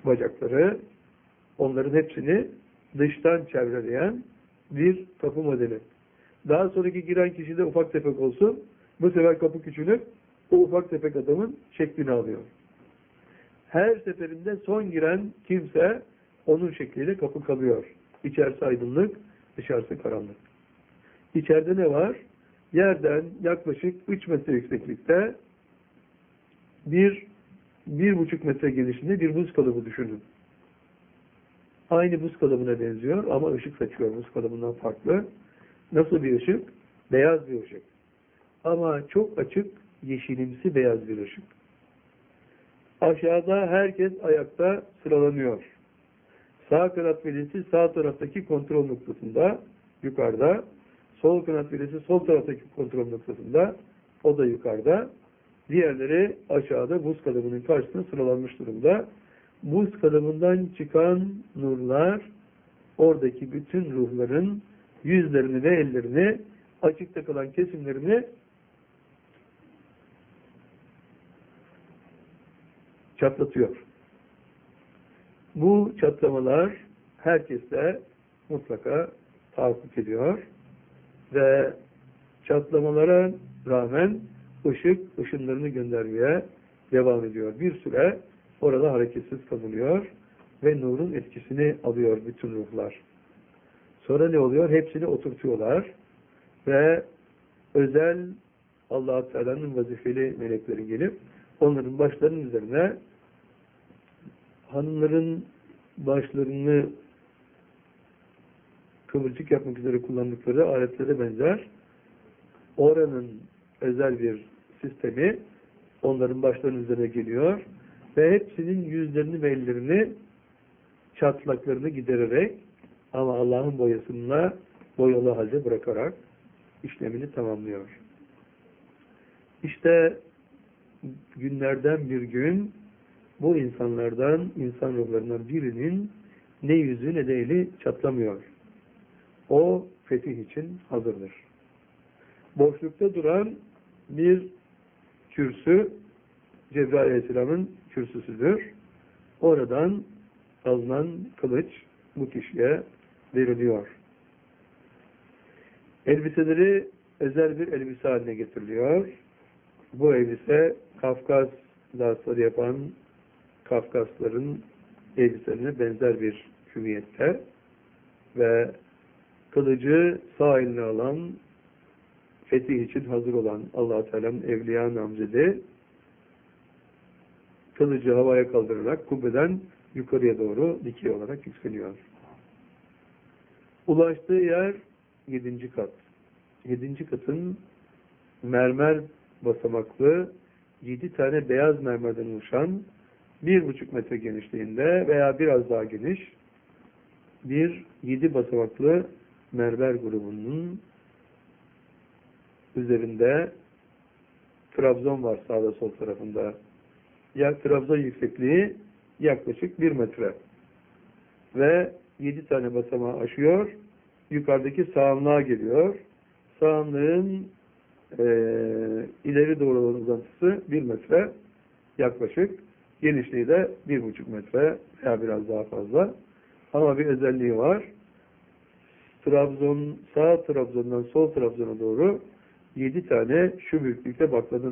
bacakları, onların hepsini dıştan çevreleyen bir kapı modeli. Daha sonraki giren kişi de ufak tefek olsun, bu sefer kapı küçülüp o ufak tefek adamın şeklini alıyor. Her seferinde son giren kimse onun şekliyle kapı kalıyor. İçerisi aydınlık, dışarısı karanlık. İçeride ne var? Yerden yaklaşık 3 metre yükseklikte 1,5 metre genişliğinde bir buz kalıbı düşünün. Aynı buz kalıbına benziyor ama ışık saçıyor buz kalıbından farklı. Nasıl bir ışık? Beyaz bir ışık. Ama çok açık, yeşilimsi beyaz bir ışık. Aşağıda herkes ayakta sıralanıyor. Sağ kanat velisi sağ taraftaki kontrol noktasında, yukarıda. Sol kanat velisi sol taraftaki kontrol noktasında, o da yukarıda. Diğerleri aşağıda buz kalıbının karşısına sıralanmış durumda. Buz kalıbından çıkan nurlar, oradaki bütün ruhların yüzlerini ve ellerini, açıkta kalan kesimlerini çatlatıyor. Bu çatlamalar herkeste mutlaka tahakkuk ediyor ve çatlamalara rağmen ışınlarını göndermeye devam ediyor. Bir süre orada hareketsiz kalıyor ve nurun etkisini alıyor bütün ruhlar. Sonra ne oluyor? Hepsini oturtuyorlar ve özel Allah-u Teala'nın vazifeli melekleri gelip onların başlarının üzerine hanımların başlarını kıvırcık yapmak üzere kullandıkları aletlere benzer oranın özel bir sistemi onların başlarının üzerine geliyor ve hepsinin yüzlerini ve ellerini çatlaklarını gidererek ama Allah'ın boyasıyla boyalı halde bırakarak işlemini tamamlıyor. İşte günlerden bir gün bu insanlardan, insan ruhlarından birinin ne yüzü ne de eli çatlamıyor. O fetih için hazırdır. Boşlukta duran bir kürsü, Cebrail Aleyhisselam'ın kürsüsüdür. Oradan alınan kılıç bu kişiye veriliyor. Elbiseleri özel bir elbise haline getiriliyor. Bu elbise Kafkas dansları yapan Kafkasların elbiselerine benzer bir hüviyette ve kılıcı sağ eline alan, fetih için hazır olan Allah-u Teala'nın evliya namzedi kılıcı havaya kaldırarak kubbeden yukarıya doğru dikey olarak yükseliyor. Ulaştığı yer 7. kat. 7. katın mermer basamaklı 7 tane beyaz mermerden oluşan 1,5 metre genişliğinde veya biraz daha geniş bir 7 basamaklı mermer grubunun üzerinde Trabzon var sağda sol tarafında. Trabzon yüksekliği yaklaşık 1 metre. Ve 7 tane basamağı aşıyor. Yukarıdaki sağanlığa geliyor. Sağanlığın ileri doğru olan uzantısı 1 metre yaklaşık. Genişliği de 1,5 metre veya biraz daha fazla. Ama bir özelliği var. Sağ Trabzon'dan sol Trabzon'a doğru 7 tane şu büyüklükte bakladan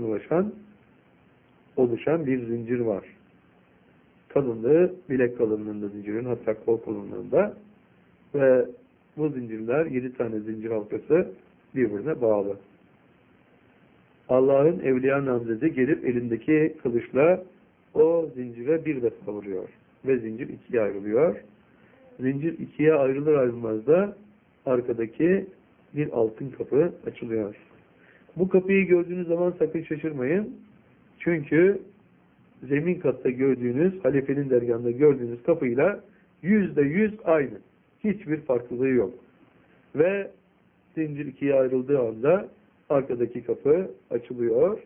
oluşan bir zincir var. Kalınlığı bilek kalınlığında zincirin, hatta kol kalınlığında ve bu zincirler 7 tane zincir halkası birbirine bağlı. Allah'ın evliya namzedi gelip elindeki kılıçla o zincire bir defa vuruyor ve zincir ikiye ayrılıyor. Zincir ikiye ayrılır ayrılmaz da arkadaki bir altın kapı açılıyor. Bu kapıyı gördüğünüz zaman sakın şaşırmayın. Çünkü zemin katta gördüğünüz, halifenin dergahında gördüğünüz kapıyla %100 aynı. Hiçbir farklılığı yok. Ve zincir ikiye ayrıldığı anda arkadaki kapı açılıyor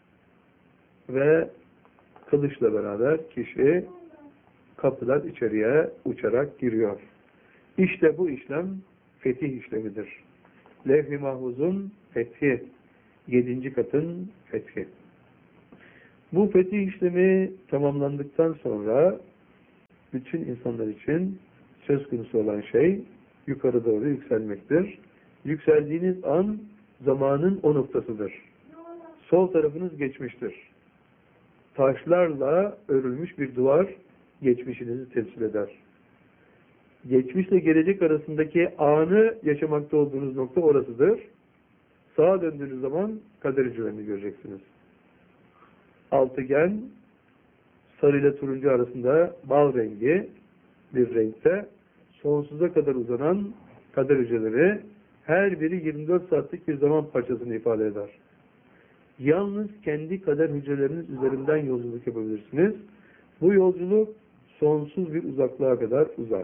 ve kılıçla beraber kişi kapıdan içeriye uçarak giriyor. İşte bu işlem fetih işlemidir. Levh-i Mahfuz'un fethi, 7. katın fethi. Bu fetih işlemi tamamlandıktan sonra bütün insanlar için söz konusu olan şey yukarı doğru yükselmektir. Yükseldiğiniz an zamanın o noktasıdır. Sol tarafınız geçmiştir. Taşlarla örülmüş bir duvar geçmişinizi temsil eder. Geçmişle gelecek arasındaki anı yaşamakta olduğunuz nokta orasıdır. Sağa döndüğünüz zaman kader hücrelerini göreceksiniz. Altıgen, sarı ile turuncu arasında bal rengi bir renkte sonsuza kadar uzanan kader hücreleri her biri 24 saatlik bir zaman parçasını ifade eder. Yalnız kendi kader hücreleriniz üzerinden yolculuk yapabilirsiniz. Bu yolculuk sonsuz bir uzaklığa kadar uzar.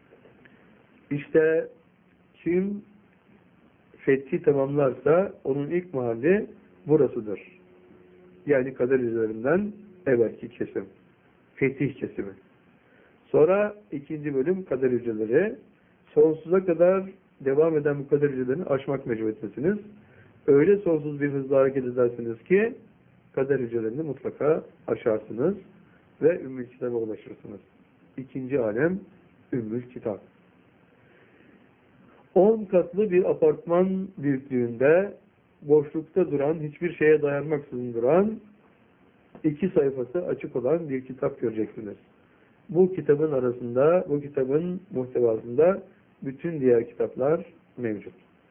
İşte kim fethi tamamlarsa onun ilk mahalli burasıdır. Yani kader hücrelerinden evvelki kesim. Fetih kesimi. Sonra ikinci bölüm kader hücreleri. Sonsuza kadar devam eden bu kader hücrelerini aşmak mecburiyetindesiniz. Öyle sonsuz bir hızla hareket edersiniz ki kader hücrelerini mutlaka aşarsınız ve Ümmül Kitab'a ulaşırsınız. İkinci alem Ümmül Kitap. 10 katlı bir apartman büyüklüğünde boşlukta duran, hiçbir şeye dayanmaksızın duran 2 sayfası açık olan bir kitap göreceksiniz. Bu kitabın arasında, bu kitabın muhtevasında bütün diğer kitaplar mevcut.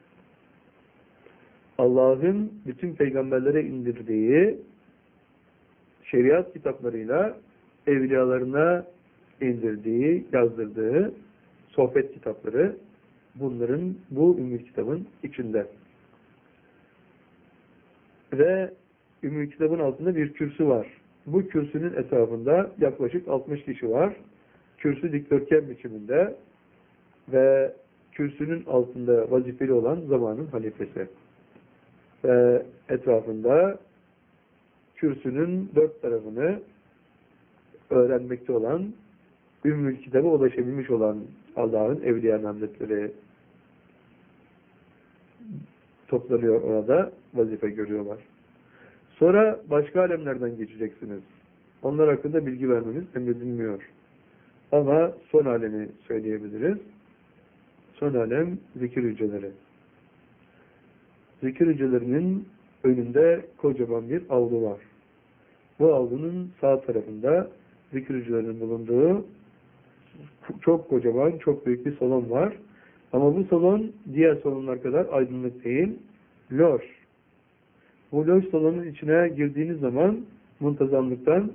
Allah'ın bütün peygamberlere indirdiği şeriat kitaplarıyla evliyalarına indirdiği, yazdırdığı sohbet kitapları bunların, bu Ümmül Kitabın içinde. Ve Ümmül Kitabın altında bir kürsü var. Bu kürsünün etrafında yaklaşık 60 kişi var. Kürsü dikdörtgen biçiminde ve kürsünün altında vazifeli olan zamanın halifesi. Ve etrafında kürsünün 4 tarafını öğrenmekte olan, Ümmül Kitab'a ulaşabilmiş olan Allah'ın evliya hazretleri toplanıyor orada, vazife görüyorlar. Sonra başka alemlerden geçeceksiniz. Onlar hakkında bilgi vermemiz emredilmiyor. Ama son alemi söyleyebiliriz. Son alem zikir hücreleri. Zikir hücrelerinin önünde kocaman bir avlu var. Bu avlunun sağ tarafında zikir hücrelerinin bulunduğu çok kocaman, çok büyük bir salon var. Ama bu salon diğer salonlar kadar aydınlık değil, loş. Bu loş salonun içine girdiğiniz zaman muntazamlıktan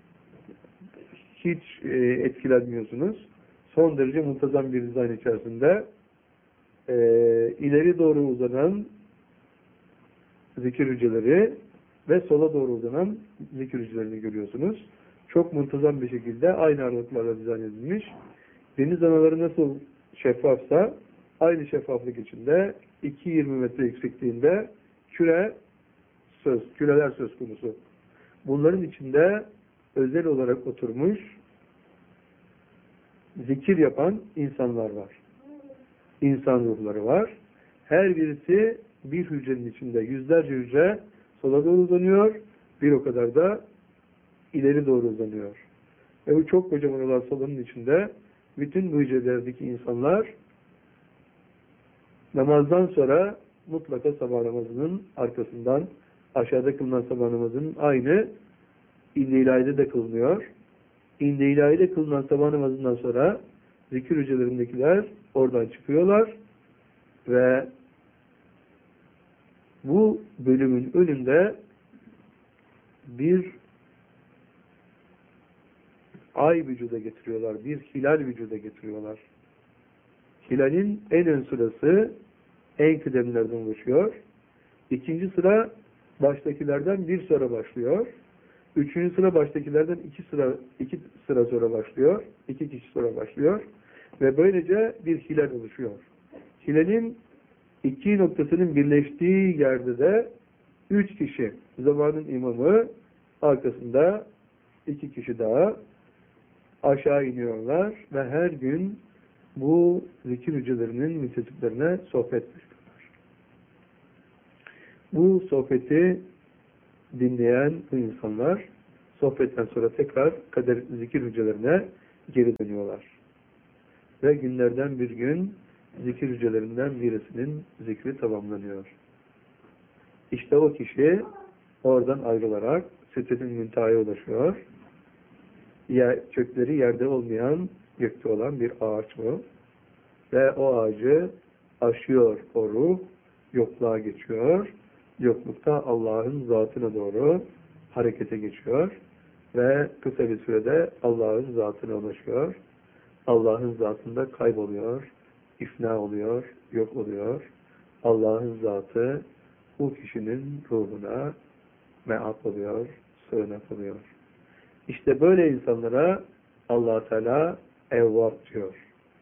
hiç etkilenmiyorsunuz. Son derece muntazam bir dizayn içerisinde ileri doğru uzanan zikir hücreleri ve sola doğru uzanan zikir hücrelerini görüyorsunuz. Çok muntazam bir şekilde aynı aralıklarla dizayn edilmiş. Deniz anaları nasıl şeffafsa aynı şeffaflık içinde 2-20 metre yüksekliğinde küreler söz konusu. Bunların içinde özel olarak oturmuş zikir yapan insanlar var. İnsan ruhları var. Her birisi bir hücrenin içinde yüzlerce hücre sola doğru uzanıyor. Bir o kadar da ileri doğru uzanıyor. Ve bu çok kocaman olan salonun içinde bütün bu hücrelerdeki insanlar namazdan sonra mutlaka sabah namazının arkasından aşağıda kılınan sabah namazının aynı İnne İlahi'de de kılınıyor. İnne İlahi'de kılınan sabah namazından sonra zikir hücrelerindekiler oradan çıkıyorlar ve bu bölümün önünde bir ay vücuda getiriyorlar. Bir hilal vücuda getiriyorlar. Hilalin en ön sırası en kıdemlerden oluşuyor. İkinci sıra baştakilerden bir sıra başlıyor. Üçüncü sıra baştakilerden iki sıra sonra başlıyor. 2 kişi sonra başlıyor. Ve böylece bir hilal oluşuyor. Hilalin 2 noktasının birleştiği yerde de 3 kişi zamanın imamı, arkasında 2 kişi daha aşağı iniyorlar ve her gün bu zikir hücrelerinin müntesiplerine sohbet ediyorlar. Bu sohbeti dinleyen bu insanlar sohbetten sonra tekrar zikir hücrelerine geri dönüyorlar. Ve günlerden bir gün zikir hücrelerinden birisinin zikri tamamlanıyor. İşte o kişi oradan ayrılarak Sidretil Münteha'ya ulaşıyor. Kökleri yerde olmayan, gökte olan bir ağaç bu. Ve o ağacı aşıyor o ruh, yokluğa geçiyor. Yoklukta Allah'ın zatına doğru harekete geçiyor. Ve kısa bir sürede Allah'ın zatına ulaşıyor. Allah'ın zatında kayboluyor, ifna oluyor, yok oluyor. Allah'ın zatı bu kişinin ruhuna me'ab oluyor, sığınak oluyor. İşte böyle insanlara Allah-u Teala Evvab diyor.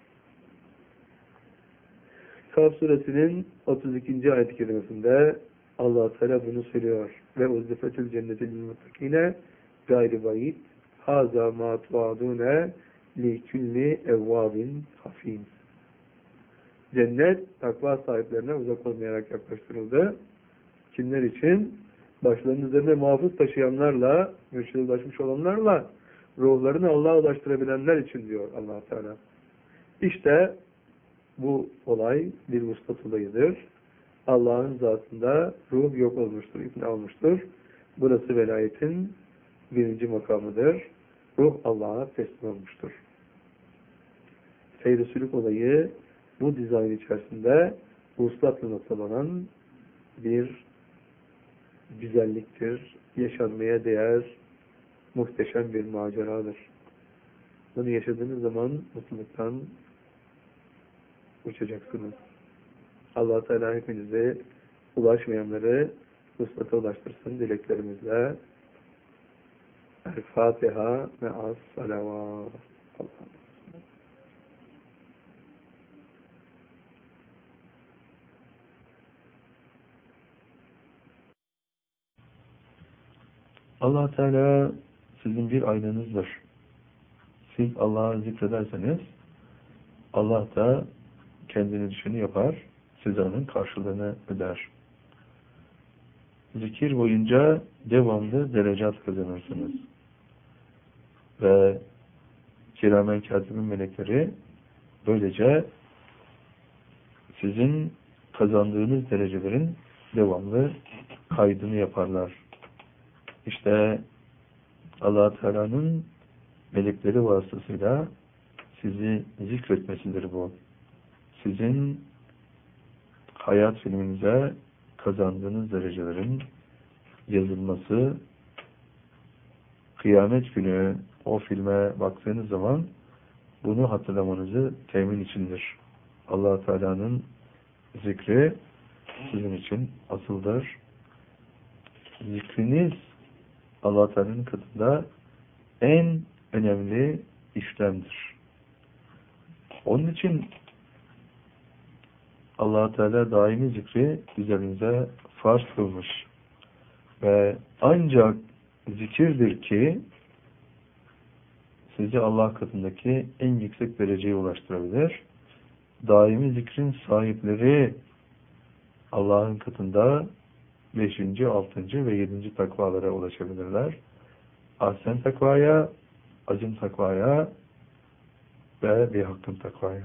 Kaf suresinin 32. ayet-i kerimesinde Allah-u Teala bunu söylüyor. Ve uzdifetül cennetil muttakine gayri bayit haza ma tuadune li külli evvabin hafim. Cennet takva sahiplerine uzak olmayarak yaklaştırıldı. Kimler için? Başlarının üzerine muhafız taşıyanlarla, mürşidlaşmış olanlarla ruhlarını Allah'a ulaştırabilenler için diyor Allah Teala. İşte bu olay bir vuslat olayıdır. Allah'ın zatında ruh yok olmuştur, ifna olmuştur. Burası velayetin birinci makamıdır. Ruh Allah'a teslim olmuştur. Seyr-i sülük olayı bu dizayn içerisinde vuslatla noktalanan bir güzelliktir. Yaşanmaya değer, muhteşem bir maceradır. Bunu yaşadığınız zaman mutluluktan uçacaksınız. Allah Teala hepinize ulaşmayanları vuslata ulaştırsın dileklerimizle. El Fatiha me'as salavat. Allah Teala sizin bir aynanızdır. Siz Allah'ı zikrederseniz Allah da kendini düşünü yapar, size onun karşılığını öder. Zikir boyunca devamlı derecat kazanırsınız. Ve kiramen katibin melekleri böylece sizin kazandığınız derecelerin devamlı kaydını yaparlar. İşte Allah Teala'nın melekleri vasıtasıyla sizi zikretmesidir bu. Sizin hayat filminize kazandığınız derecelerin yazılması, kıyamet günü o filme baktığınız zaman bunu hatırlamanızı temin içindir. Allah Teala'nın zikri sizin için asıldır. Zikriniz Allah Teala'nın katında en önemli işlemdir. Onun için Allah Teala daimi zikri üzerinize farz kılmış. Ve ancak zikirdir ki sizi Allah katındaki en yüksek dereceye ulaştırabilir. Daimi zikrin sahipleri Allah'ın katında 5., 6. ve 7. takvalara ulaşabilirler. Ahsen takvaya, azim takvaya ve bir hakkın takvaya.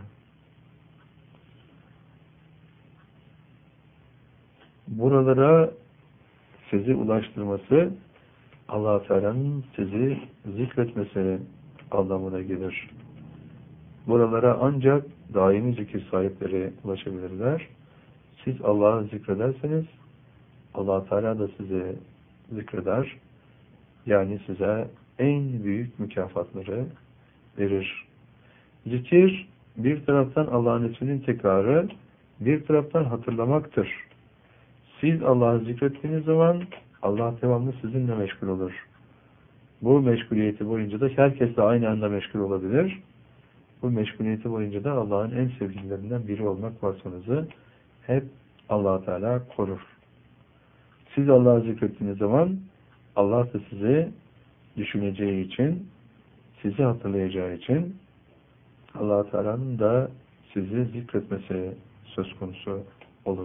Buralara sizi ulaştırması Allah Teala'nın sizi zikretmesi anlamına gelir. Buralara ancak daimi zikir sahipleri ulaşabilirler. Siz Allah'ı zikrederseniz Allah Teala da sizi zikreder. Yani size en büyük mükafatları verir. Zikir bir taraftan Allah'ın isminin tekrarı, bir taraftan hatırlamaktır. Siz Allah'ı zikrettiğiniz zaman Allah devamlı sizinle meşgul olur. Bu meşguliyeti boyunca da herkes de aynı anda meşgul olabilir. Bu meşguliyeti boyunca da Allah'ın en sevgililerinden biri olmak vasfınızı hep Allah Teala korur. Siz Allah'ı zikrettiğiniz zaman Allah da sizi düşüneceği için, sizi hatırlayacağı için Allah Teala'nın da sizi zikretmesi söz konusu olur.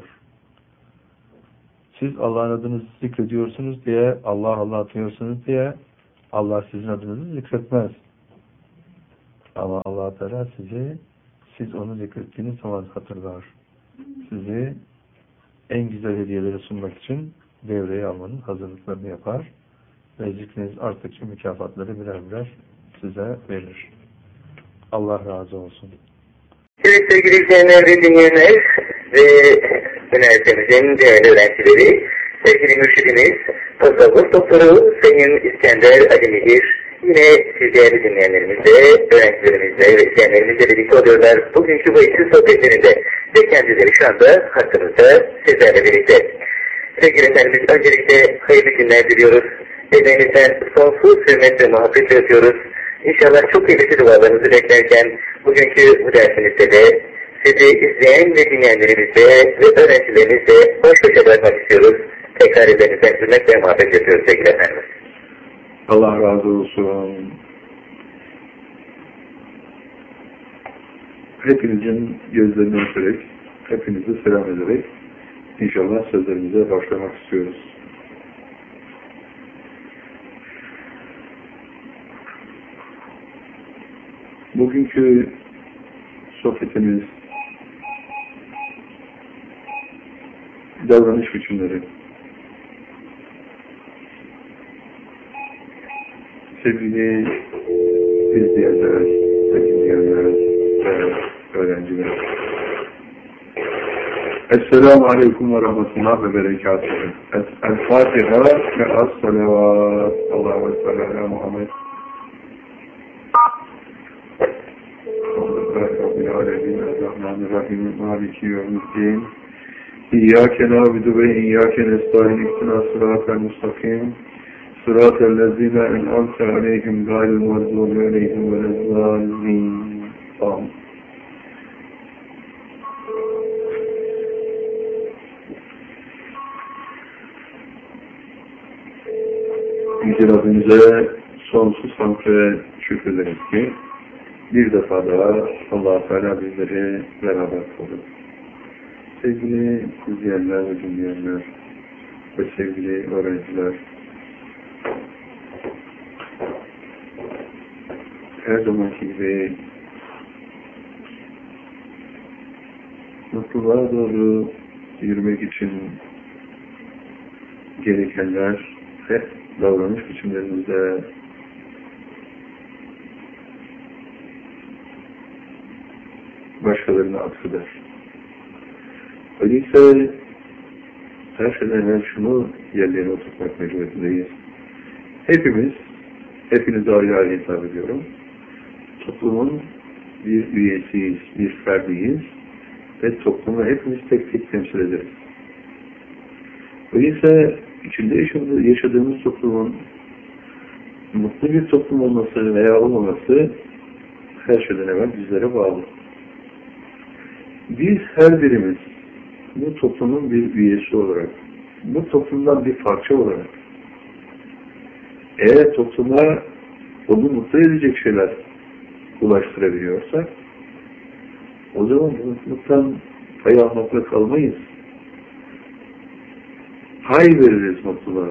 Siz Allah'ın adını zikrediyorsunuz diye, Allah Allah atıyorsunuz diye Allah sizin adınızı zikretmez. Ama Allah Teala siz onu zikrettiğiniz zaman hatırlar. Sizi en güzel hediyeleri sunmak için devreye almanın hazırlıklarını yapar ve zikriniz arttıkça mükafatları birer birer size verir. Allah razı olsun. Evet sevgili izleyenler ve dinleyenler ve üniversitemizin değerli öğrencileri, sevgili mürşidimiz, tasavvuf doktoru Sayın İskender Ali Mihir, yine siz değerli dinleyenlerimizle, öğrencilerimizle ve izleyenlerimizle birlikte oluyorlar. Bugünkü bu eğitim sohbetlerinde ve kendileri şu anda hakkımızda sizlerle birlikte. Sevgili efendimiz, öncelikle hayırlı günler diliyoruz. Ellerinizden sonsuz hürmet ve muhabbet yapıyoruz. İnşallah çok kıymetli dualarınızı beklerken bugünkü bu dersimizde de sizi izleyen ve dinleyenlerimizle ve öğrencilerimizle baş başa bırakmak istiyoruz. Tekrar ellerinizden hürmet ve muhabbet yapıyoruz sevgili efendimiz. Allah razı olsun. Hepinizin gözlerinden öperek, hepinizi selam ederek inşallah sözlerimize başlamak istiyoruz. Bugünkü sohbetimiz davranış biçimleri. Sevgili izleyenler, dinleyenler ve öğrenciler. Esselamu Aleyküm ve Rahmetullah ve Berekatuhu. El-Fatiha ve Es-Salavat. Allahu Ekber ala Muhammed. Bismillahirrahmanirrahim. Maliki yevmiddin. İyyâke nâbidu ve iyyâke nestaîn. İhtina sıratel mustakim. Sıratellezîne en'amte aleyhim gâyril mağdûbi aleyhim velezzâllîn. Amin. Yüce Rabbimize sonsuz hamd ve şükrederiz ki bir defa daha Allah-u Teala bizleri beraber kıldı. Sevgili izleyenler ve dinleyenler ve sevgili öğrenciler, her zamanki gibi mutluluğa doğru yürümek için gerekenler hep davranış biçimlerimizde başkalarına atfeder. Öyleyse her şeyden evvel şunu yerlerine oturtmak mecburiyetindeyiz. Hepinize ayrı ayrı hitap ediyorum. Toplumun bir üyesiyiz, bir ferdiyiz ve toplumu hepimiz tek tek temsil ederiz. Öyleyse içinde yaşadığımız toplumun mutlu bir toplum olması veya olmaması her şeyden evvel bizlere bağlı. Biz her birimiz bu toplumun bir üyesi olarak, bu toplumdan bir parça olarak eğer topluma onu mutlu edecek şeyler ulaştırabiliyorsak o zaman bu mutluluktan pay almakla kalmayız. Pay veririz mutluluğa.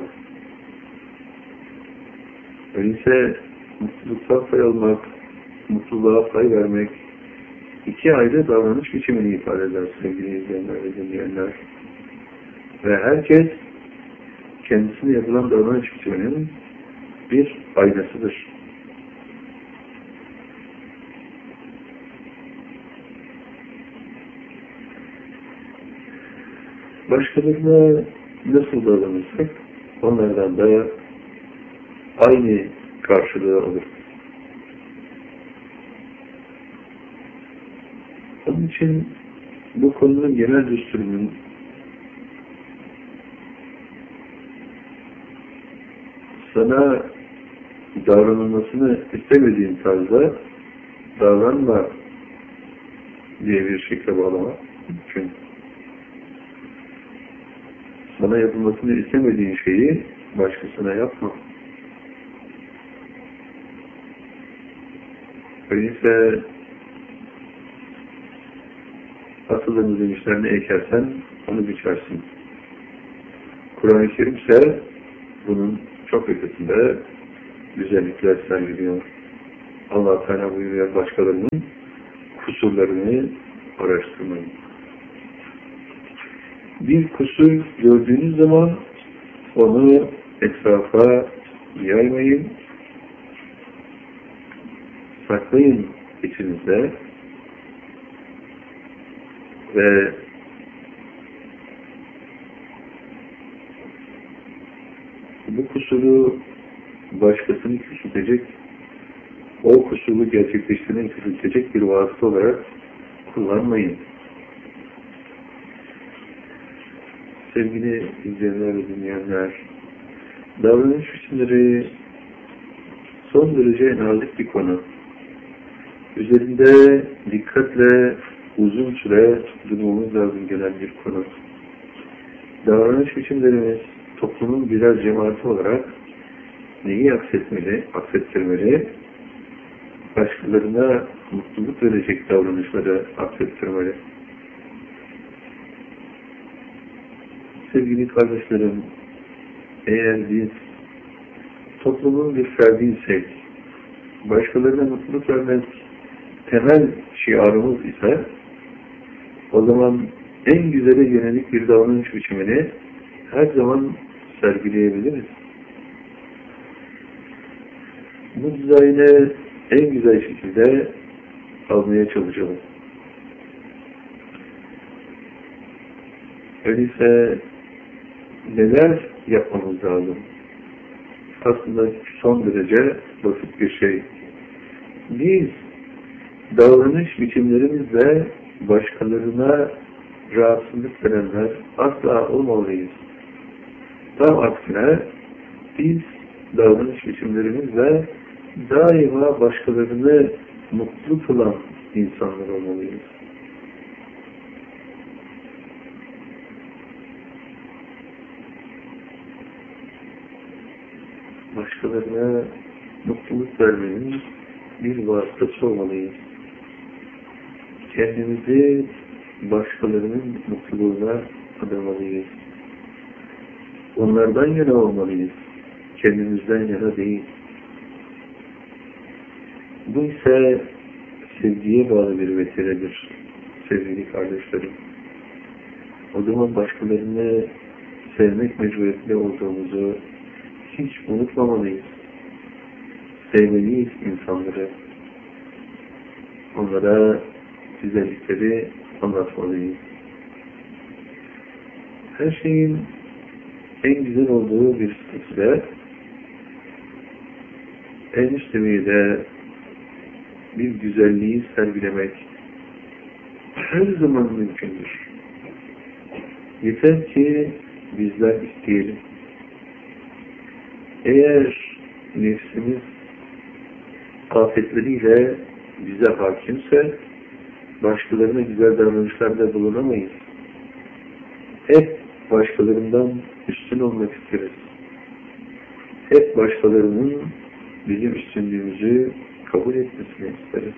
Öyleyse mutluluktan pay almak, mutluluğa pay vermek iki ayrı davranış biçimini ifade eder sevgili izleyenler ve dinleyenler. Ve herkes kendisine yapılan davranış biçiminin bir aynasıdır. Başkalarına nasıl davranırsak onlardan da aynı karşılığı olur. Onun için bu konunun genel düsturunun sana davranılmasını istemediğin tarzda davranma diye bir şekle bağlamak mümkün. Sana yapılmasını istemediğin şeyi başkasına yapma. Öyleyse asıl demişlerini ekersen onu biçersin. Kur'an-ı Kerim ise bunun çok ötesinde güzellikler sergiliyor. Allah Teala buyuruyor, başkalarının kusurlarını araştırmayın. Bir kusur gördüğünüz zaman onu etrafa yaymayın, saklayın içinizde ve bu kusuru başkasını küçültecek, o kusuru gerçekleştirmeyi küçültecek bir vasıta olarak kullanmayın. Sevgili izleyenler ve dinleyenler, davranış biçimleri son derece nazik bir konu. Üzerinde dikkatle uzun süre durmamız lazım gelen bir konu. Davranış biçimlerimiz toplumun birer cemaati olarak neyi aksettirmeli, başkalarına mutluluk verecek davranışları aksettirmeli. Sevgili kardeşlerim, eğer biz toplumun bir ferdiysek, başkalarına mutluluk vermek temel şiarımız ise, o zaman en güzele yönelik bir davranış biçimini her zaman sergileyebiliriz. Bu dizaynı en güzel şekilde almaya çalışalım. Öyleyse neler yapmamız lazım? Aslında son derece basit bir şey. Biz davranış biçimlerimizle başkalarına rahatsızlık verenler asla olmamalıyız. Tam aksine biz davranış biçimlerimizle daima başkalarını mutlu kılan insanlar olmalıyız. Başkalarına mutluluk vermenin bir vasıtası olmalıyız. Kendimizi başkalarının mutluluğuna adamalıyız. Onlardan yana olmalıyız. Kendimizden yana değil. Bu ise sevgiye bağlı bir vesiledir sevgili kardeşlerim. O zaman başkalarını sevmek mecburiyetinde olduğumuzu hiç unutmamalıyız. Sevmeliyiz insanları. Onlara güzellikleri anlatmalıyız. Her şeyin en güzel olduğu bir statüde, en üst seviyede bir güzelliği sergilemek her zaman mümkündür. Yeter ki bizler isteyelim. Eğer nefsimiz afetleriyle bize hakimse başkalarına güzel davranışlarda bulunamayız. Hep başkalarından üstün olmak isteriz. Hep başkalarının bizim üstünlüğümüzü kabul etmesini isteriz.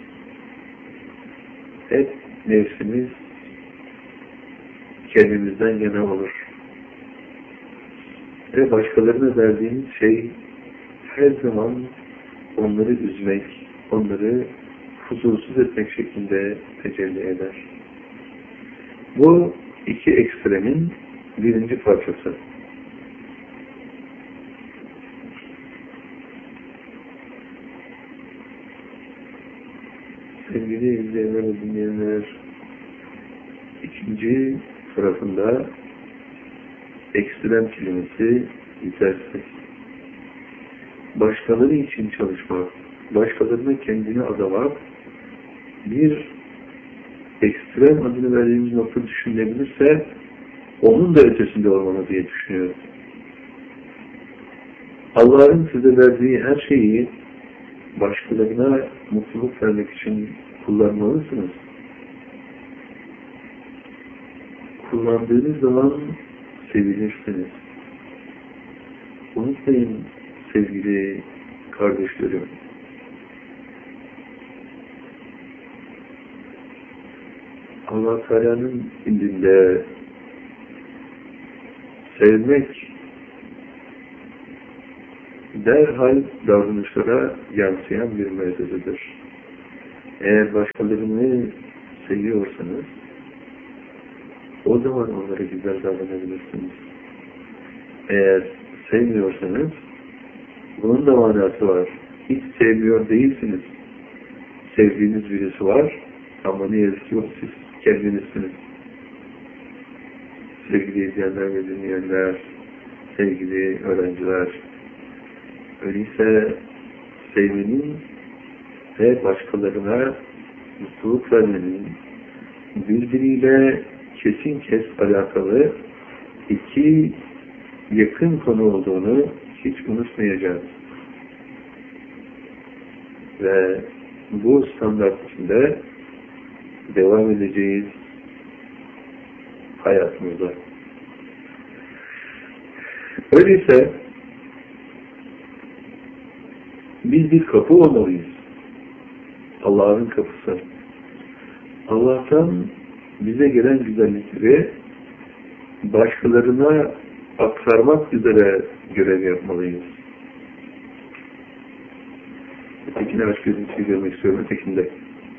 Hep nefsimiz kendimizden yana olur. Ve başkalarına verdiğimiz şey her zaman onları üzmek, onları huzursuz etmek şeklinde tecelli eder. Bu iki ekstremin birinci parçası. Sevgili izleyenler ve dinleyenler, ikinci tarafında ekstrem kelimesi yetersiz. Başkaları için çalışmak, başkalarına kendini adamak bir ekstrem adını verdiğimiz nokta düşünülebilirse onun da ötesinde olmalı diye düşünüyorum. Allah'ın size verdiği her şeyi başkalarına mutluluk vermek için kullanmalısınız. Kullandığınız zaman sevilirsiniz. Unutmayın sevgili kardeşlerim. Allah Teala'nın indinde sevmek derhal davranışlara yansıyan bir mevzudur. Eğer başkalarını seviyorsanız o zaman onlara güzel davranabilirsiniz. Eğer sevmiyorsanız bunun da manası var. Hiç sevmiyor değilsiniz. Sevdiğiniz birisi var ama ne yazık ki o siz kendinizsiniz. Sevgili izleyenler ve dinleyenler, sevgili öğrenciler, öyleyse sevmenin ve başkalarına mutluluk vermenin birbiriyle kesin alakalı iki yakın konu olduğunu hiç unutmayacağız. Ve bu standart içinde devam edeceğiz hayatımızda. Öyleyse biz bir kapı olmalıyız. Allah'ın kapısı. Allah'tan bize gelen güzellikleri başkalarına aktarmak üzere görev yapmalıyız. Ötekine aşk gözüntüsü görmek istiyorum, ötekinde.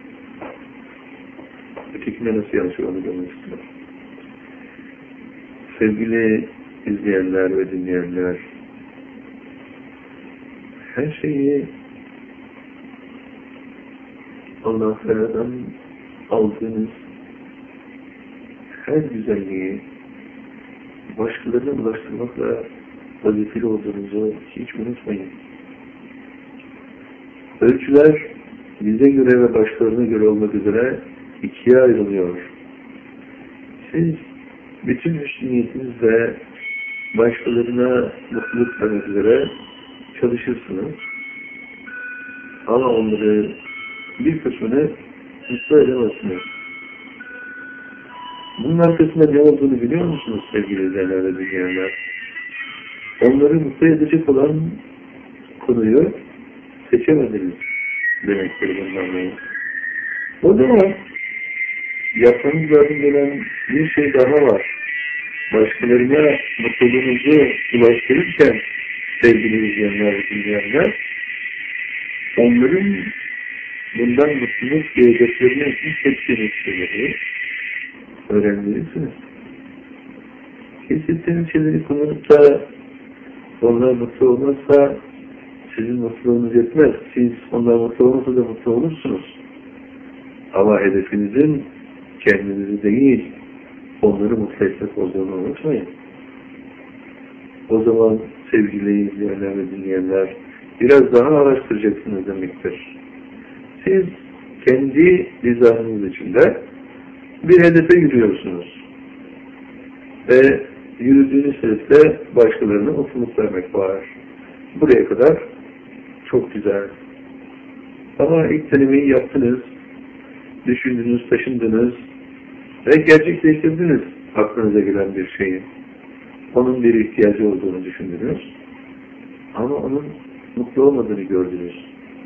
Ötekinde nasıl yanlış olduğunu görmek istiyorum. Sevgili izleyenler ve dinleyenler, her şeyi Allah Teala'dan aldığınız her güzelliği başkalarına ulaştırmakla vazifeli olduğunuzu hiç unutmayın. Ölçüler bize göre ve başkalarına göre olmak üzere ikiye ayrılıyor. Siz bütün niyetinizle başkalarına mutluluk vermek üzere çalışırsınız. Ama onları bir kısmını mutlu edemezsiniz. Bunun arkasında ne olduğunu biliyor musunuz sevgili izleyenler ve dinleyenler? Onları mutlu edecek olan konuyu seçemediniz demektir bundan. O zaman yapmanız lazım gelen bir şey daha var. Başkalarına mutluluğunuzu ulaştırırken sevgili izleyenler ve dinleyenler, onların bundan mutluluk diyeceklerine hissettiğiniz şeyleri öğrenmelisiniz. Hissettiğiniz şeyleri kullanıp da onlar mutlu olmazsa sizin mutluluğunuz yetmez. Siz onlar mutlu olmasa da mutlu olursunuz. Ama hedefinizin kendinizi değil, onları mutlu etmek olduğunu unutmayın. O zaman sevgili izleyenler ve dinleyenler biraz daha araştıracaksınız demektir. Siz kendi rızanız içinde bir hedefe yürüyorsunuz. Ve yürüdüğünüz hedefte başkalarına mutluluk vermek var. Buraya kadar çok güzel. Ama ilk denemeyi yaptınız, düşündünüz, taşındınız ve gerçekleştirdiniz aklınıza gelen bir şeyi. Onun bir ihtiyacı olduğunu düşündünüz. Ama onun mutlu olmadığını gördünüz.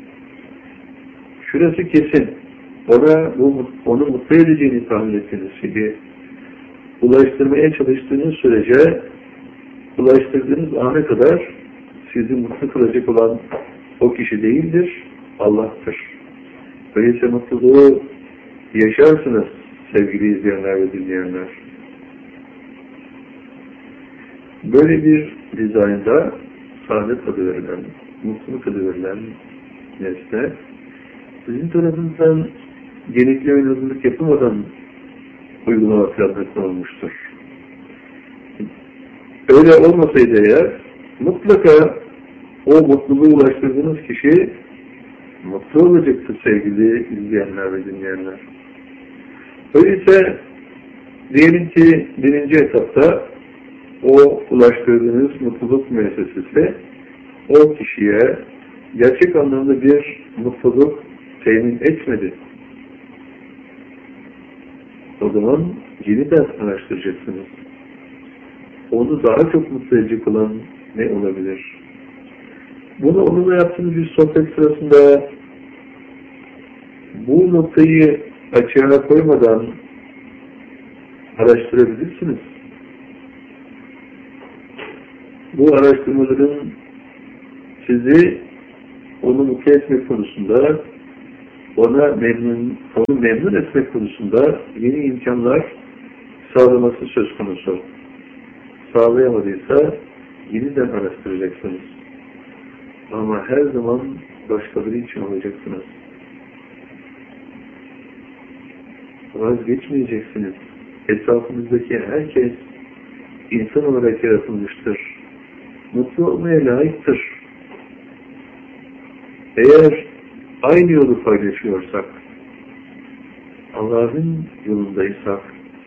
Şurası kesin. Onu mutlu edeceğini tahmin ettiğiniz şeyi ulaştırmaya çalıştığınız sürece ulaştırdığınız ana kadar sizi mutlu kılacak olan o kişi değildir, Allah'tır. Öyleyse mutluluğu yaşarsınız sevgili izleyenler ve dinleyenler. Böyle bir dizaynda saadet adı verilen, mutluluk adı verilen nesne sizin tarafınızdan gerekli ön hazırlık yapılmadan uygulama planı konulmuştur. Öyle olmasaydı eğer mutlaka o mutluluğu ulaştırdığınız kişi mutlu olacaktır sevgili izleyenler ve dinleyenler. Öyleyse diyelim ki birinci etapta o ulaştırdığınız mutluluk müessesesi o kişiye gerçek anlamda bir mutluluk temin etmedi. O zaman yeniden araştıracaksınız. Onu daha çok mutlu edecek olan ne olabilir? Bunu onunla yaptığınız bir sohbet sırasında bu noktayı açığa koymadan araştırabilirsiniz. Bu araştırmaların sizi onu mutlu etmek konusunda, onu memnun etmek konusunda yeni imkanlar sağlaması söz konusu. Sağlayamadıysa yeniden araştıracaksınız. Ama her zaman başkaları için olacaksınız. Vazgeçmeyeceksiniz. Etrafınızdaki herkes insan olarak yaratılmıştır. Mutlu olmaya layıktır. Eğer aynı yolu paylaşıyorsak, Allah'ın yolundaysak,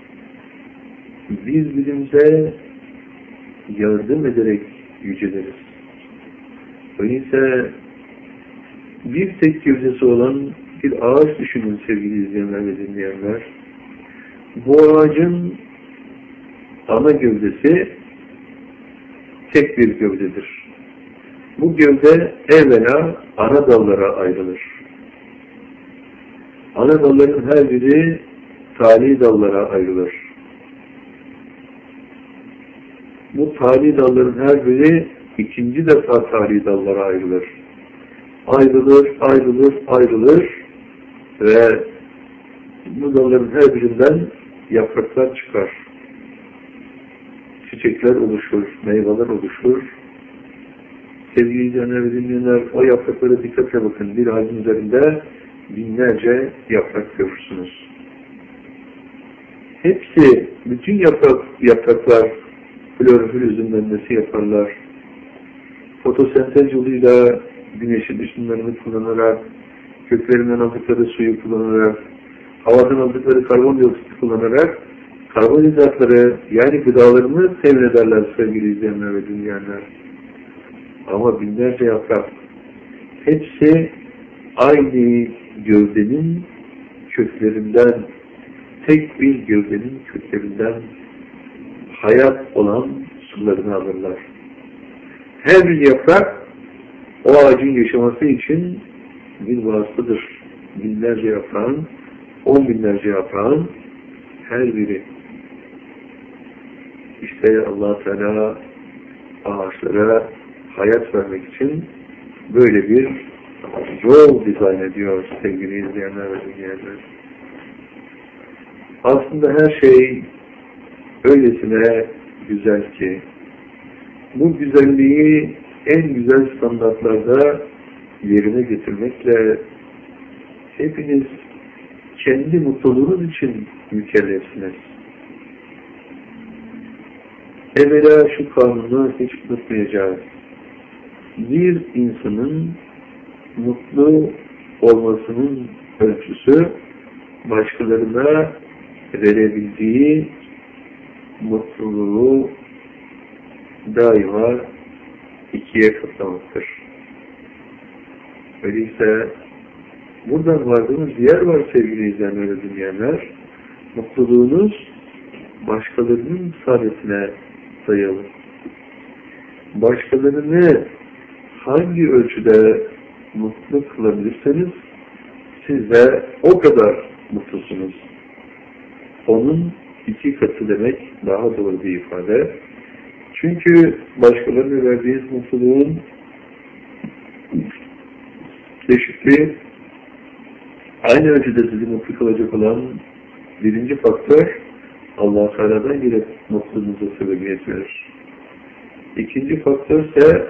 birbirimize yardım ederek yüceleriz. Öyleyse bir tek gövdesi olan bir ağaç düşünün sevgili izleyenler ve dinleyenler. Bu ağacın ana gövdesi tek bir gövdedir. Bu gövde evvela ana dallara ayrılır. Ana dalların her biri tali dallara ayrılır. Bu tali dalların her biri ikinci defa tali dallara ayrılır. Ayrılır ve bu dalların her birinden yapraklar çıkar. Çiçekler oluşur, meyveler oluşur. Sevgili izleyenler ve dinleyenler, o yapraklara dikkatle bakın. Bir ağacın üzerinde binlerce yaprak görürsünüz. Hepsi, bütün yapraklar klorofil özünlenmesi yaparlar. Fotosentez yoluyla güneşin ışınlarını kullanarak, köklerinden aldıkları suyu kullanarak, havadan aldıkları karbondioksit kullanarak karbonhidratları, yani gıdalarını temin ederler sevgili izleyenler ve dinleyenler. Ama binlerce yaprak, hepsi aynı gövdenin köklerinden, tek bir gövdenin köklerinden hayat olan sularını alırlar. Her bir yaprak o ağacın yaşaması için bir vasıtadır. Binlerce yaprağın, 10 binlerce yaprağın her biri. İşte Allah Teala ağaçlara hayat vermek için böyle bir yol dizayn ediyor sevgili izleyenler ve dinleyenler. Aslında her şey öylesine güzel ki bu güzelliği en güzel standartlarda yerine getirmekle hepiniz kendi mutluluğunuz için mükellefsiniz. Evvela şu kanunu hiç unutmayacağız. Bir insanın mutlu olmasının ölçüsü başkalarına verebildiği mutluluğu daima ikiye katlamaktır. Öyleyse buradan vardığımız bir yer var sevgili izleyenler ve dinleyenler. Mutluluğunuz başkalarının saadetine dayalı. Başkalarını hangi ölçüde mutlu kılabilirseniz siz de o kadar mutlusunuz. Onun 2 katı demek daha doğru bir ifade. Çünkü başkalarına verdiğiniz mutluluğun çeşitli aynı ölçüde sizi mutlu kılacak olan birinci faktör Allah Teala'dan gelip mutluluğunuza sebebiyet verir. İkinci faktör ise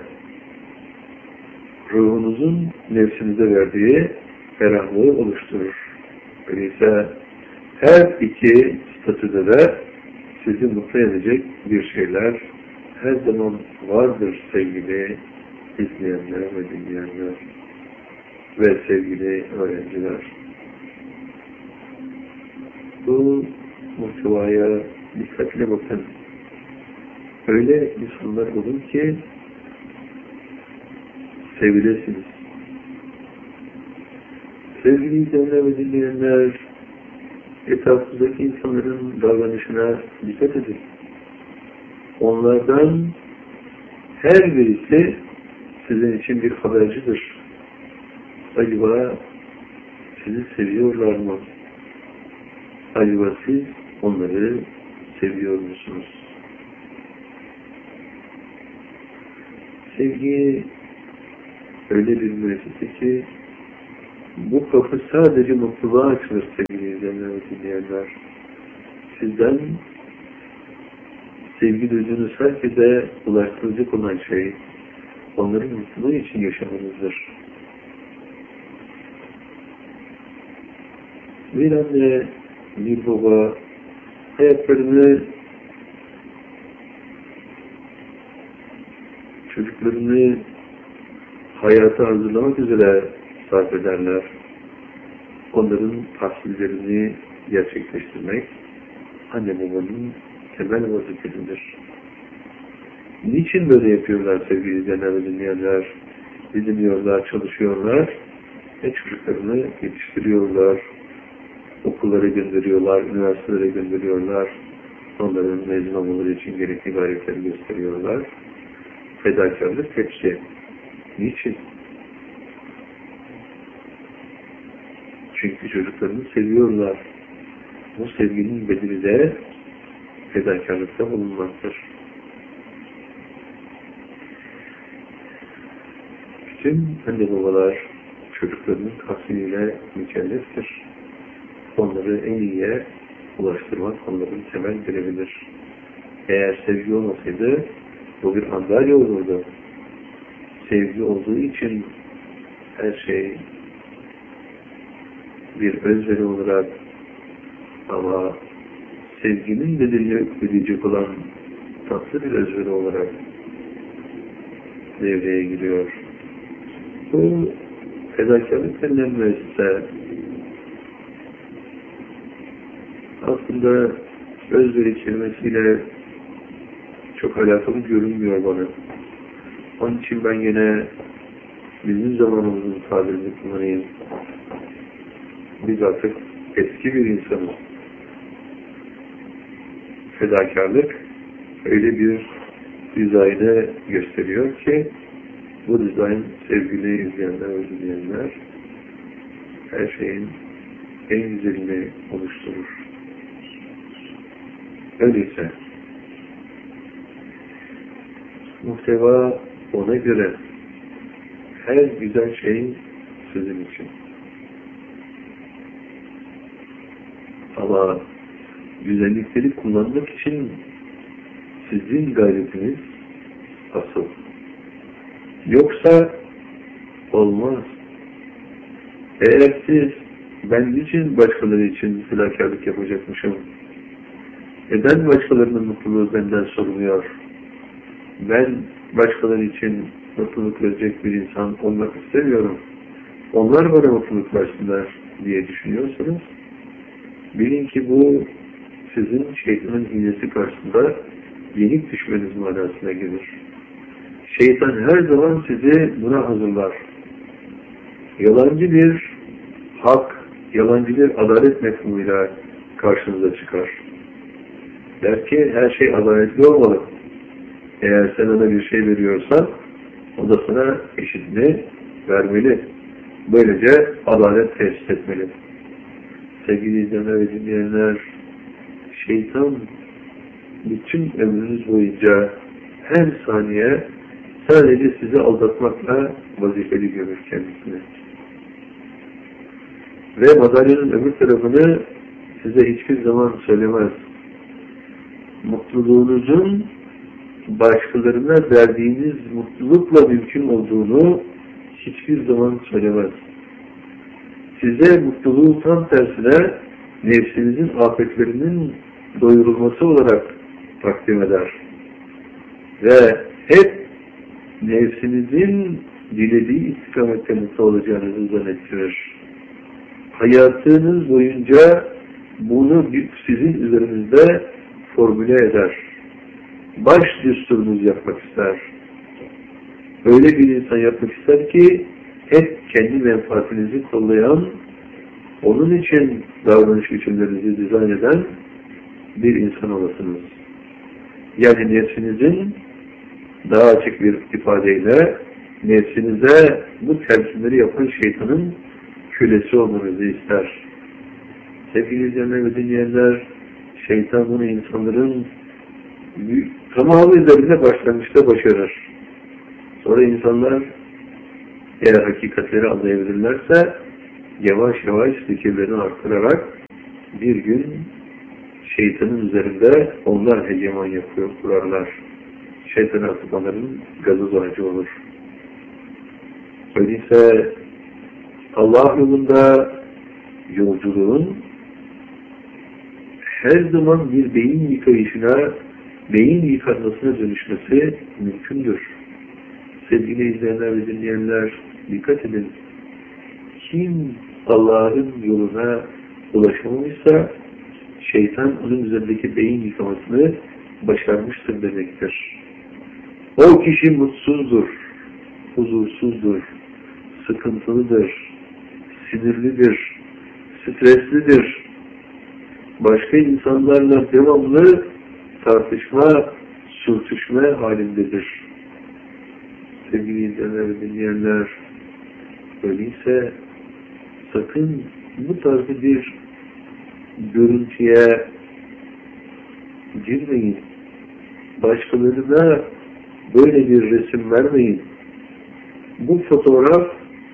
ruhunuzun nefsinize verdiği ferahlığı oluşturur. Öyleyse her iki statüde de sizi mutlu edecek bir şeyler her zaman vardır sevgili izleyenler ve dinleyenler ve sevgili öğrenciler. Bu muhtevaya dikkatle bakın. Öyle insanlar olun ki sevilesiniz. Sevgili izleyenler ve dinleyenler, etrafınızdaki insanların davranışına dikkat edin. Onlardan her birisi sizin için bir habercidir. Acaba sizi seviyorlar mı? Acaba siz onları seviyor musunuz? Sevgi öyle bir müessese ki bu kapı sadece mutluluğa açılır sevgili izleyenler ve dinleyenler. Sizden sevgi duyduğunuz herkese ulaştıracak olan şey onların mutluluğu için yaşamanızdır. Bir anne, bir baba hayatlarını, çocuklarını hayata hazırlamak üzere sarf ederler. Onların tahsillerini gerçekleştirmek anne babanın temel vazifesidir. Niçin böyle yapıyorlar sevgili izleyenler ve dinleyenler? Dinliyorlar, çalışıyorlar ve çocuklarını yetiştiriyorlar. Okullara gönderiyorlar, üniversitelere gönderiyorlar. Onların mezun olmaları için gerekli gayretleri gösteriyorlar. Fedakarlık hepsi. Niçin? Çünkü çocuklarını seviyorlar. Bu sevginin bedeli de fedakarlıkta bulunmaktır. Bütün anne babalar çocuklarının tahsiliyle mükelleftir. Onları en iyiye ulaştırmak onların temel görevidir. Eğer sevgi olmasaydı bu bir andalya olurdu. Sevgi olduğu için her şey bir özveri olarak, ama sevginin bedelini ödeyecek olan tatlı bir özveri olarak devreye giriyor. Bu fedakarlık denilen müessese aslında özveri kelimesiyle çok alakalı görünmüyor bana. Onun için ben yine bizim zamanımızın tabirini kullanayım. Biz artık eski bir insanız. Fedakarlık öyle bir dizaynı gösteriyor ki bu dizayn sevgili izleyenler ve dinleyenler her şeyin en güzelini oluşturur. Öyleyse muhteva ona göre her güzel şey sizin için. Ama güzellikleri kullanmak için sizin gayretiniz asıl. Yoksa olmaz. Eğer siz ben için başkaları için fedakarlık yapacakmışım, neden başkalarının mutluluğu benden soruluyor? Ben başkaları için mutluluk verecek bir insan olmak istemiyorum. Onlar bana mutluluk versinler diye düşünüyorsanız, bilin ki bu sizin şeytanın hilesi karşısında yenik düşmeniz manasına gelir. Şeytan her zaman sizi buna hazırlar. Yalancı bir hak, yalancı bir adalet mefhumuyla karşınıza çıkar. Der ki her şey adaletli olmalı. Eğer sen ona bir şey veriyorsan o da sana eşitini vermeli. Böylece adalet tesis etmeli. Sevgili izleyenler ve dinleyenler, şeytan bütün ömrünüz boyunca her saniye sadece sizi aldatmakla vazifeli görür kendisini. Ve madalyonun öbür tarafını size hiçbir zaman söylemez. Mutluluğunuzun başkalarına verdiğiniz mutlulukla mümkün olduğunu hiçbir zaman söylemez. Size mutluluğu tam tersine nefsinizin afetlerinin doyurulması olarak takdim eder. Ve hep nefsinizin dilediği istikamette mutlu olacağınızı zannettirir. Hayatınız boyunca bunu sizin üzerinizde formüle eder. Baş düsturunuz yapmak ister. Öyle bir insan yapmak ister ki hep kendi menfaatinizi kollayan, onun için davranış biçimlerinizi dizayn eden bir insan olasınız. Yani nefsinizin daha açık bir ifadeyle nefsinize bu tercihleri yapan şeytanın kölesi olmanızı ister. Sevgili izleyenler ve dinleyenler, şeytan bunu insanların tamamı üzerinde başlangıçta başarır. Sonra insanlar eğer hakikatleri anlayabilirlerse yavaş yavaş zikirlerini arttırarak bir gün şeytanın üzerinde onlar hegeman yapıyor, kurarlar. Şeytana atıpanların gazı zarcı olur. Öyleyse Allah yolunda yolculuğun her zaman bir beyin yıkayışına, beyin yıkanmasına dönüşmesi mümkündür. Sevgili izleyenler ve dinleyenler, dikkat edin. Kim Allah'ın yoluna ulaşamamışsa şeytan onun üzerindeki beyin yıkamasını başarmıştır demektir. O kişi mutsuzdur, huzursuzdur, sıkıntılıdır, sinirlidir, streslidir. Başka insanlarla devamlı tartışma, sürtüşme halindedir. Sevgili izleyenler ve dinleyenler, öyleyse sakın bu tarz bir görüntüye girmeyin. Başkalarına böyle bir resim vermeyin. Bu fotoğraf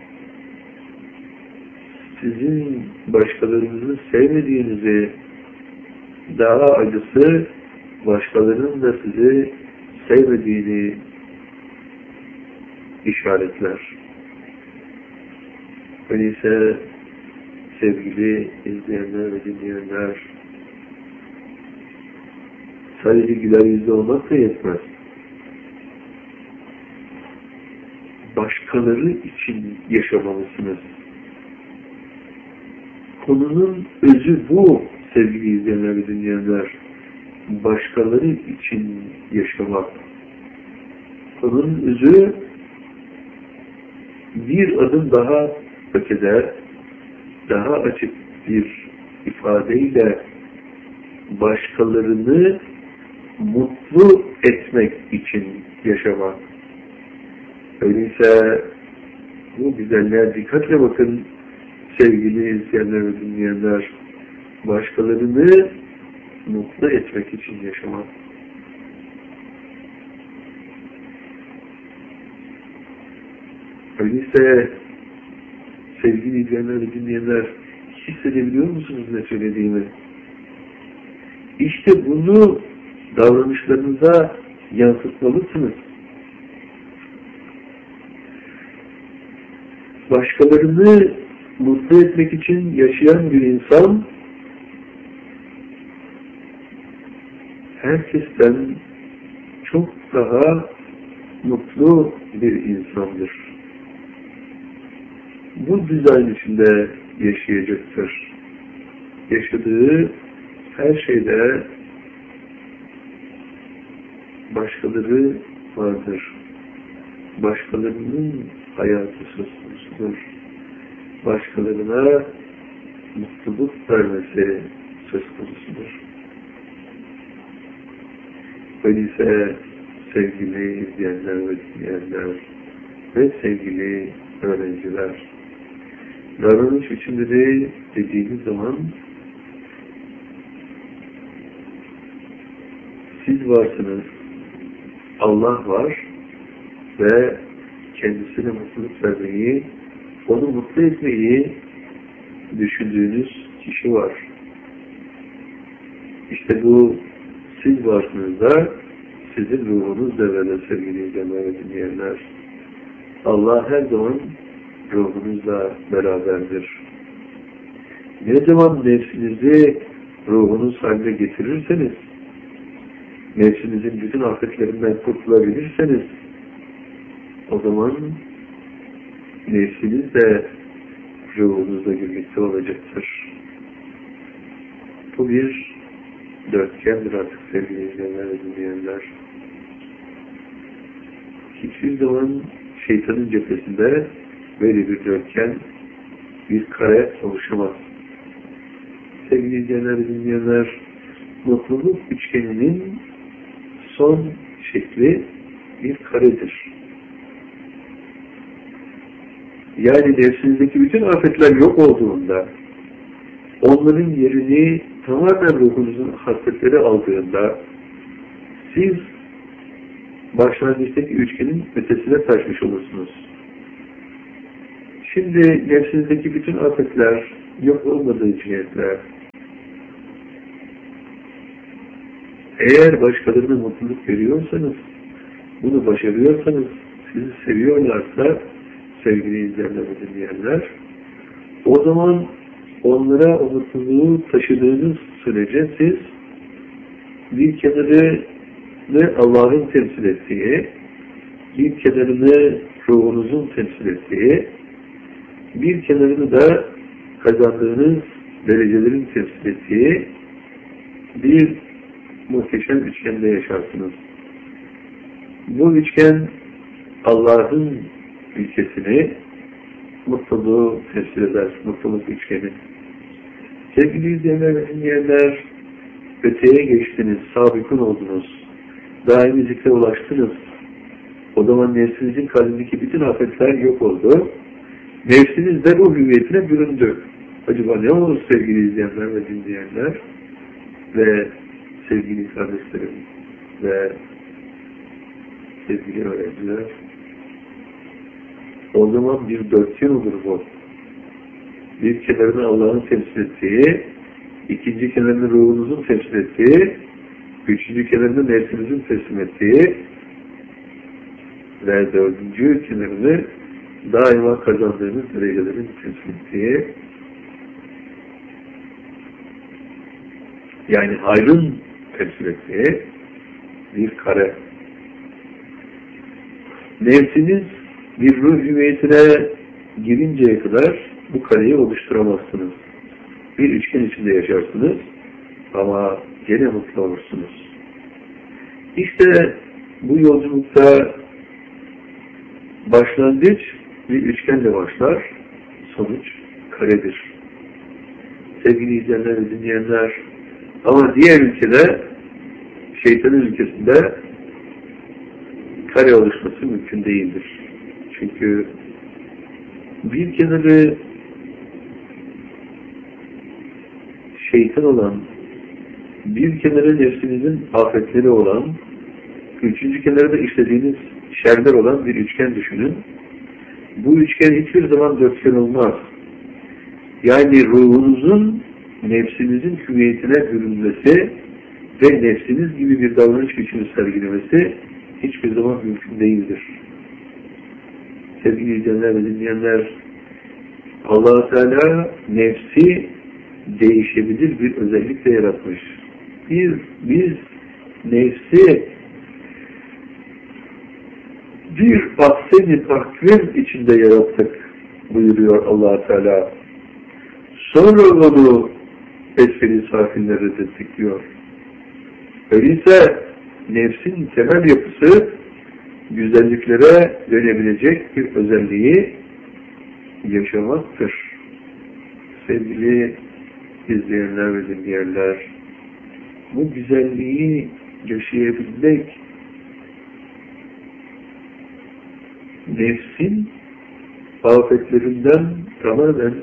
sizin başkalarınızı sevmediğinizi, daha acısı başkalarının da sizi sevmediğini işaretler. Öyleyse sevgili izleyenler ve dinleyenler, sadece güler yüzlü olmak da yetmez. Başkaları için yaşamalısınız. Konunun özü bu sevgili izleyenler ve dinleyenler. Başkaları için yaşamak. Konunun özü bir adım daha ötede, daha açık bir ifadeyle başkalarını mutlu etmek için yaşamak. Öyleyse bu güzelliğe dikkatle bakın sevgili izleyenler ve dinleyenler. Başkalarını mutlu etmek için yaşamak. Öyleyse sevgili izleyenler ve dinleyenler, hissedebiliyor musunuz ne söylediğimi? İşte bunu davranışlarınıza yansıtmalısınız. Başkalarını mutlu etmek için yaşayan bir insan herkesten çok daha mutlu bir insandır. Bu dizayn içinde yaşayacaktır. Yaşadığı her şeyde başkaları vardır. Başkalarının hayatı söz konusudur. Başkalarına mutluluk vermesi söz konusudur. Öyleyse sevgili izleyenler ve dinleyenler ve sevgili öğrenciler, davranış biçimleri dediğimiz zaman siz varsınız, Allah var ve kendisine mutluluk vermeyi, onu mutlu etmeyi düşündüğünüz kişi var. İşte bu siz varsınız da sizin ruhunuz devrede sevgili izleyenler ve dinleyenler. Allah her zaman ruhunuzla beraberdir. Ne zaman nefsinizi ruhunuz haline getirirseniz, nefsinizin bütün afetlerinden kurtulabilirseniz, o zaman nefsiniz de ruhunuzla birlikte olacaktır. Bu bir dörtgendir artık sevgili izleyenler ve dinleyenler. Hiçbir zaman şeytanın cephesinde böyle bir dörtgen, bir kare oluşamaz. Sevgili izleyenler ve dinleyenler, mutluluk üçgeninin son şekli bir karedir. Yani nefsinizdeki bütün afetler yok olduğunda, onların yerini tamamen ruhunuzun hasletleri aldığında, siz başlangıçtaki üçgenin ötesine taşmış olursunuz. Şimdi nefsinizdeki bütün afetler, yok olmadığı cihetler, eğer başkalarına mutluluk veriyorsanız, bunu başarıyorsanız, sizi seviyorlarsa, sevgili izleyenler ve dinleyenler, o zaman onlara o mutluluğu taşıdığınız sürece siz bir kenarını Allah'ın temsil ettiği, bir kenarını ruhunuzun temsil ettiği, bir kenarını da kazandığınız derecelerin temsil ettiği bir muhteşem üçgende yaşarsınız. Bu üçgen Allah'ın ülkesini, mutluluğu temsil eder, mutluluk üçgeni. Sevgili izleyenler ve dinleyenler, öteye geçtiniz, sabıkın oldunuz, daimi zikre ulaştınız. O zaman nefsinizin kalbindeki bütün afetler yok oldu. Nefsiniz de ruh hüviyetine büründü. Acaba ne olur sevgili izleyenler ve dinleyenler ve sevgili kardeşlerim ve sevgili öğrenciler? O zaman bir dörtgen olur bu. Bir kenarını Allah'ın temsil ettiği, ikinci kenarını ruhunuzun temsil ettiği, üçüncü kenarını nefsinizin teslim ettiği ve dördüncü kenarını daima kazandığınız derecelerin temsil ettiği, yani hayrın temsil ettiği bir kare. Nefsiniz bir ruh hüviyetine girinceye kadar bu kareyi oluşturamazsınız. Bir üçgen içinde yaşarsınız ama gene mutlu olursunuz. İşte bu yolculukta başlangıç bir üçgenle başlar, sonuç karedir. Sevgili izleyenler ve dinleyenler, ama diğer ülkede, şeytanın ülkesinde kare oluşması mümkün değildir. Çünkü bir kenarı şeytan olan, bir kenarı nefsinizin afetleri olan, üçüncü kenarı da işlediğiniz şerler olan bir üçgen düşünün. Bu üçgen hiçbir zaman dörtgen olmaz. Yani ruhunuzun nefsinizin hüviyetine bürünmesi ve nefsiniz gibi bir davranış biçimi sergilemesi hiçbir zaman mümkün değildir. Sevgili izleyenler ve dinleyenler, Allah-u Teala nefsi değişebilir bir özellikle yaratmış. Biz nefsi bir ahsen-i takvim içinde yarattık buyuruyor Allah-u Teala. Sonra onu esfel-i safinlere destekliyor. Öyleyse nefsin temel yapısı güzelliklere dönebilecek bir özelliği yaşamaktır. Sevgili izleyenler ve dinleyenler, bu güzelliği yaşayabilmek nefsin afetlerinden tamamen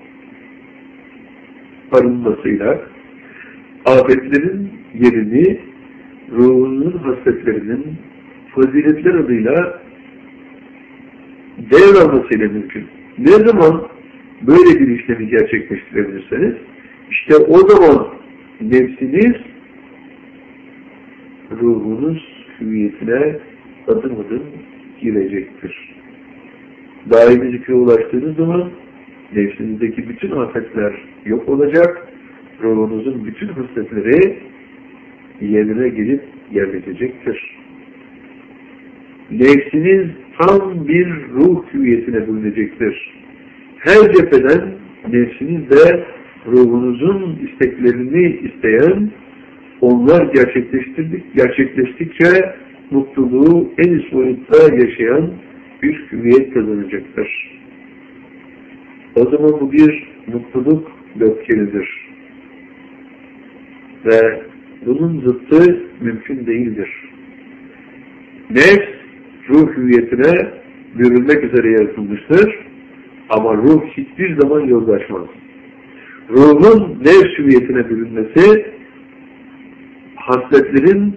arınmasıyla afetlerin yerini ruhunun hasletlerinin faziletler adıyla devralmasıyla mümkün. Ne zaman böyle bir işlemi gerçekleştirebilirseniz, işte o zaman nefsiniz ruhunuz hüviyetine adım adım girecektir. Daimi zikre ulaştığınız zaman nefsinizdeki bütün afetler yok olacak, ruhunuzun bütün hasletleri yerine gelip yerleşecektir. Nefsiniz tam bir ruh hüviyetine bürünecektir. Her cepheden nefsiniz de ruhunuzun isteklerini isteyen, onlar gerçekleştikçe mutluluğu en üst boyutta yaşayan bir hüviyet kazanacaktır. O zaman bu bir mutluluk dörtgenidir. Ve bunun zıttı mümkün değildir. Nefs, ruh hüviyetine bürünmek üzere yaratılmıştır. Ama ruh hiçbir zaman yozlaşmaz. Ruhun nefs hüviyetine bürünmesi, hasletlerin,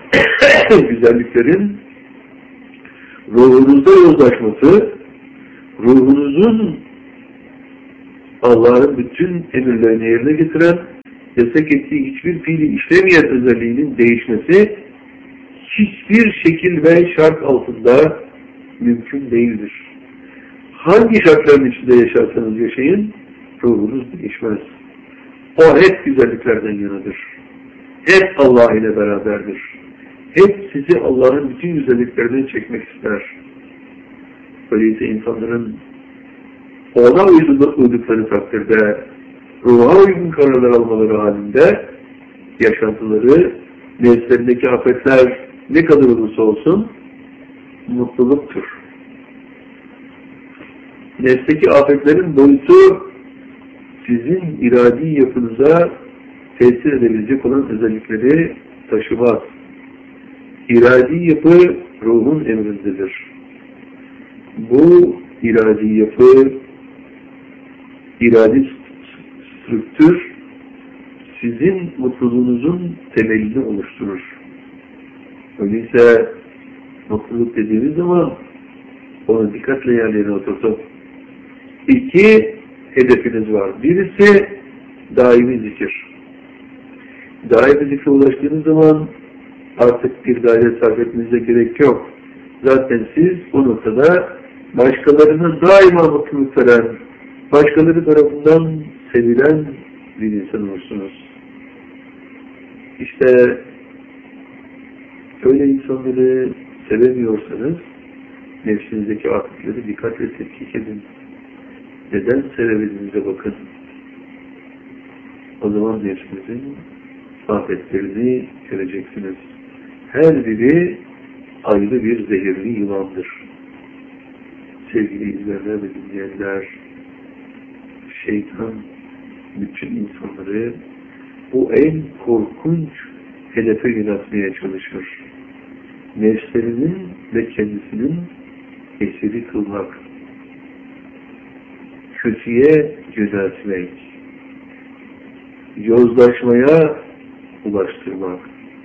güzelliklerin ruhunuzda yozlaşması, ruhunuzun Allah'ın bütün emirlerini yerine getiren, yasak ettiği hiçbir fiili işlemeyen özelliğinin değişmesi hiçbir şekil ve şart altında mümkün değildir. Hangi şartların içinde yaşarsanız yaşayın, ruhunuz değişmez. O hep güzelliklerden yanadır. Hep Allah ile beraberdir. Hep sizi Allah'ın bütün güzelliklerine çekmek ister. Öyleyse insanların ona uydukları takdirde, ruha uygun kararlar almaları halinde yaşantıları, nefslerindeki afetler ne kadar olursa olsun mutluluktur. Nefsteki afetlerin boyutu sizin iradi yapınıza tesir edebilecek olan özellikleri taşımaz. İradi yapı ruhun emrindedir. Bu iradi yapı, iradi strüktür sizin mutluluğunuzun temelini oluşturur. Öyleyse mutluluk dediğimiz zaman onu dikkatle yerlerine oturtup iki hedefiniz var. Birisi daimi zikir. Daimi zikre ulaştığınız zaman artık bir gayret sarf etmenize gerek yok. Zaten siz bu noktada başkalarına daima mutluluk veren, başkaları tarafından sevilen bir insan olursunuz. İşte öyle insanları sevemiyorsanız nefsinizdeki afetleri dikkatle tetkik edin. Neden sevemediğinize bakın. O zaman nefsinizin afetlerini göreceksiniz. Her biri ayrı bir zehirli yılandır. Sevgili izleyenler ve dinleyenler, şeytan bütün insanları bu en korkunç hedefe yöneltmeye çalışır. Nefslerinin ve kendisinin esiri kılmak, kötüye yöneltmek, yozlaşmaya ulaştırmak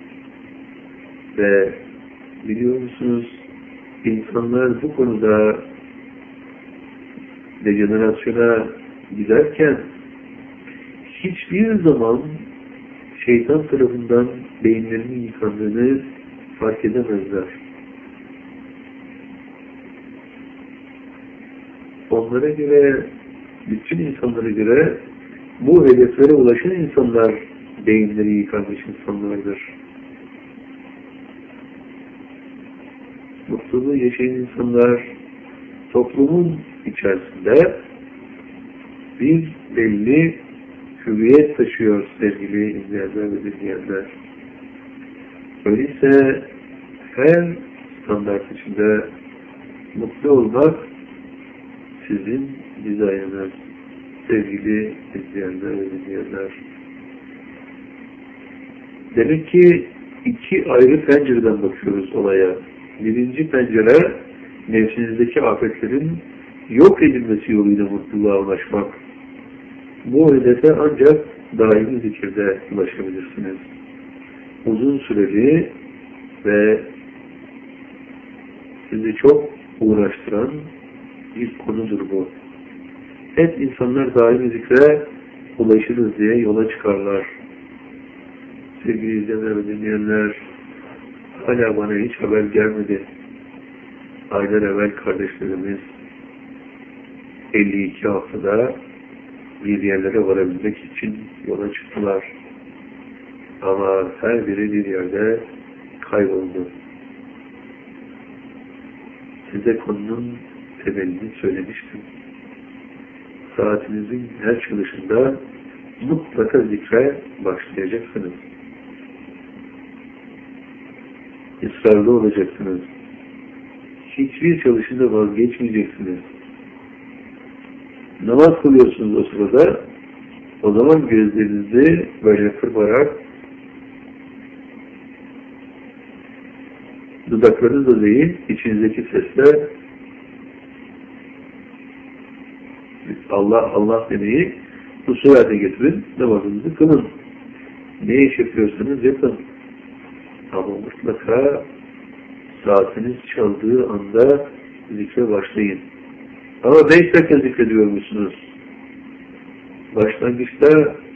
ve biliyor musunuz, insanlar bu konuda dejenerasyona giderken hiçbir zaman şeytan tarafından beyinlerinin yıkandığını fark edemezler. Onlara göre, bütün insanlara göre bu hedeflere ulaşan insanlar beyinleri yıkanmış insanlardır. Mutluluğu yaşayan insanlar toplumun içerisinde bir belli hüviyet taşıyor sevgili izleyenler ve dinleyenler. Öyleyse her standart içinde mutlu olmak sizin dizaynınız sevgili izleyenler ve dinleyenler. Demek ki iki ayrı pencereden bakıyoruz olaya. Birinci pencere nefsinizdeki afetlerin yok edilmesi yoluyla mutluluğa ulaşmak. Bu hedefe ancak daimi zikirde ulaşabilirsiniz. Uzun süreli ve sizi çok uğraştıran bir konudur bu. Hep insanlar daimi zikre ulaşırız diye yola çıkarlar. Sevgili izleyenler ve dinleyenler, hala bana hiç haber gelmedi. Aylar evvel kardeşlerimiz 52 haftada bir yerlere varabilmek için yola çıktılar. Ama her biri bir yerde kayboldu. Size konunun temelini söylemiştim. Saatinizin her çalışında mutlaka zikre başlayacaksınız. İsrarlı olacaksınız. Hiçbir çalışında vazgeçmeyeceksiniz. Namaz kılıyorsunuz o sırada. O zaman gözlerinizi böyle kırparak dudaklarınızla değil, içinizdeki sesle Allah Allah demeyi bu surete getirin, namazınızı kılın. Ne iş yapıyorsanız yapın. Ama mutlaka saatiniz çaldığı anda zikre başlayın. Ama 5 dakika zikrediyormuşsunuz. Başlangıçta